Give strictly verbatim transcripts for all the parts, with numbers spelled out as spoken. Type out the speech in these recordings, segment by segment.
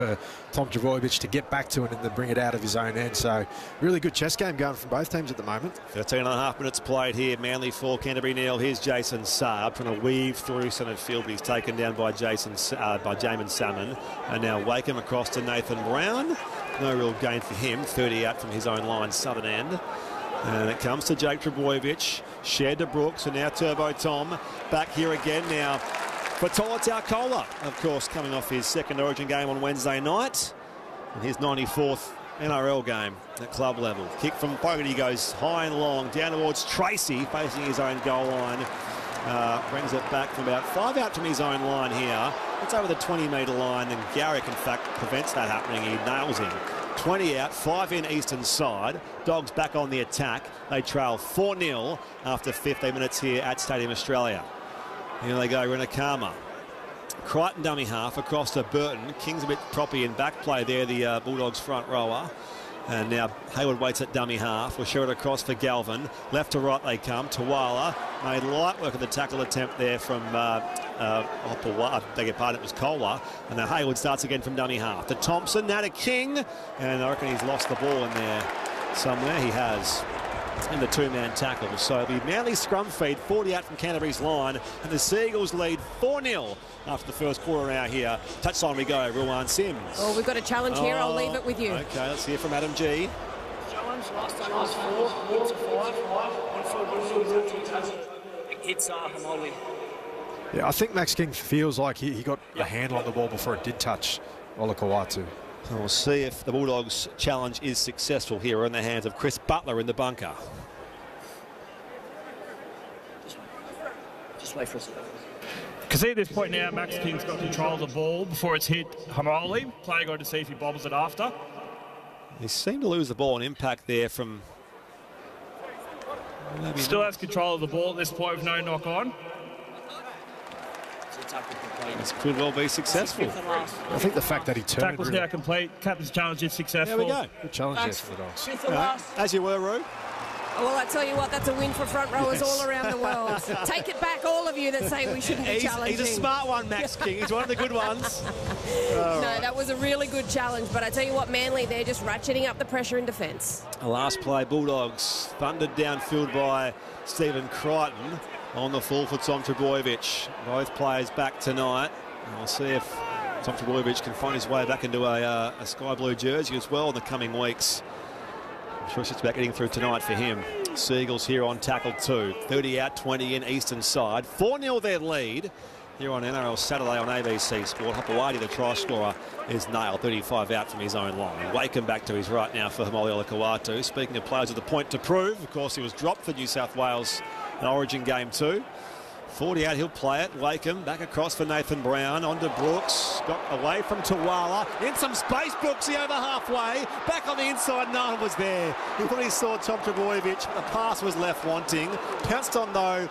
for Tom Trbojevic to get back to it and then bring it out of his own end. So really good chess game going from both teams at the moment. thirteen and a half minutes played here. Manly four, Canterbury nil. Here's Jason Saab trying to weave through centre field, but he's taken down by Jason uh, by Jamin Salmon. And now Wakeham across to Nathan Brown. No real gain for him. thirty out from his own line, southern end. And it comes to Jake Trbojevic. Shared to Brooks, and now Turbo Tom back here again now. For Tola Taukola, of course, coming off his second Origin game on Wednesday night. And his ninety-fourth N R L game at club level. Kick from Fogarty goes high and long, down towards Tracy, facing his own goal line. Uh, brings it back from about five out from his own line here. It's over the twenty metre line, and Garrick, in fact, prevents that happening. He nails him. twenty out, five in eastern side. Dogs back on the attack. They trail four nil after fifteen minutes here at Stadium Australia. Here they go, Renakama. Crichton dummy half across to Burton. King's a bit proppy in back play there, the uh, Bulldogs front rower. And now Hayward waits at dummy half. We'll show it across for Galvin. Left to right they come. Tawala made light work of the tackle attempt there from uh, uh, oh, I beg your pardon, it was Kohler. And now Hayward starts again from dummy half. To Thompson, now to King. And I reckon he's lost the ball in there somewhere. He has. In the two-man tackle. So the Manly scrum feed, forty out from Canterbury's line, and the Seagulls lead four nil after the first quarter hour here. Touchline we go, Ruan Sims. Oh, we've got a challenge here. Oh, I'll leave it with you. Okay, let's hear from Adam G. Challenge, last time was four, wins five, one for one for hits uh, Hamoli. Yeah, I think Max King feels like he, he got a handle on the ball before it did touch Olakau'atu. So we'll see if the Bulldogs' challenge is successful here in the hands of Chris Butler in the bunker. Just wait for a second. Because at this point now, Max King's got control of the ball before it's hit Hamoli. Player going to see if he bobbles it after. He seemed to lose the ball on impact there from... Still has control of the ball at this point with no knock on. This could well be successful. I think the fact that he turned... Tackle's really... now complete. Captain's challenge is successful. There we go. Good challenge there for the Dogs. Uh, as you were, Roo. Well, I tell you what, that's a win for front rowers Yes. all around the world. Take it back, all of you that say we shouldn't be He's, challenging. he's a smart one, Max King. He's one of the good ones. No, right. That was a really good challenge. But I tell you what, Manly, they're just ratcheting up the pressure in defence. The last play, Bulldogs thundered downfield by Stephen Crichton on the full for Tom Trbojevic. Both players back tonight. And we'll see if Tom Trbojevic can find his way back into a, uh, a sky blue jersey as well in the coming weeks. I'm sure it's just about getting through tonight for him. Seagulls here on tackle two. thirty out, twenty in eastern side. four nil their lead here on N R L Saturday on A B C Sport. Hopewadi, the try scorer, is nailed. thirty-five out from his own line. Wakeham back to his right now for Hamoli Olakau'atu. Speaking of players with a point to prove, of course, he was dropped for New South Wales in Origin game two. forty out, he'll play it. Wakeham back across for Nathan Brown. On to Brooks. Got away from Tawala. In some space, Brooksy over halfway. Back on the inside, no one was there. He thought he saw Tom Trbojevic. The pass was left wanting. Pounced on, though,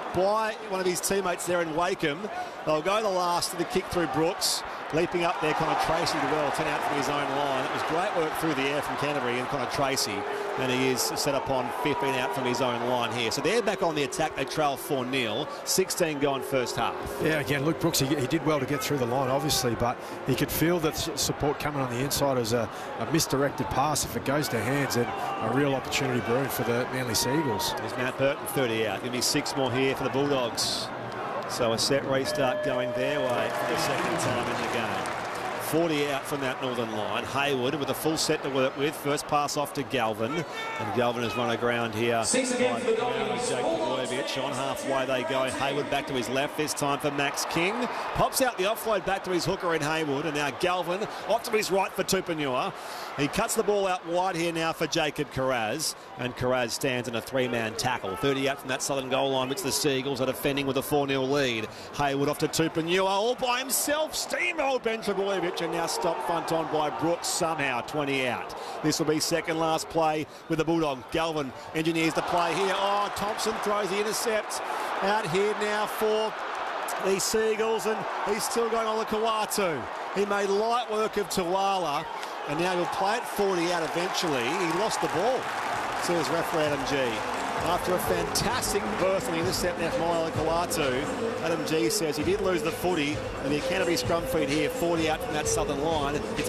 by one of his teammates there in Wakeham. They'll go the last to the kick through Brooks. Leaping up there, Connor Tracy well, ten out from his own line. It was great work through the air from Canterbury and Connor Tracy. And he is set up on fifteen out from his own line here. So they're back on the attack. They trail four nil. sixteen gone first half. Yeah, again, Luke Brooks, he, he did well to get through the line, obviously, but he could feel that support coming on the inside as a, a misdirected pass. If it goes to hands, then a real opportunity brewed for the Manly Seagulls. There's Matt Burton, thirty out. Going to be six more here for the Bulldogs. So a set restart going their way for the second time in the game. forty out from that northern line. Hayward with a full set to work with. First pass off to Galvin. And Galvin has run aground here. Six again for the Dogs. Jake Trbojevic. On halfway they go. Hayward back to his left. This time for Max King. Pops out the offload back to his hooker in Hayward. And now Galvin off to his right for Tupanua. He cuts the ball out wide here now for Jacob Carraz. And Carraz stands in a three-man tackle. thirty out from that southern goal line, which the Seagulls are defending with a four nil lead. Hayward off to Tupanua all by himself. Steamrolled Ben Trbojevic. And now stopped front on by Brooks somehow. twenty out. This will be second last play with the Bulldogs. Galvin engineers the play here. Oh, Thompson throws the intercept out here now for the Seagulls, and he's still going on the Olakau'atu. He made light work of Tawala, and now he'll play it forty out eventually. He lost the ball. So his referee Adam G. after a fantastic berth on the intercept there from Moelo Kalatu. Adam G says he did lose the footy, and the Canterbury scrum feed here, forty out from that southern line. It's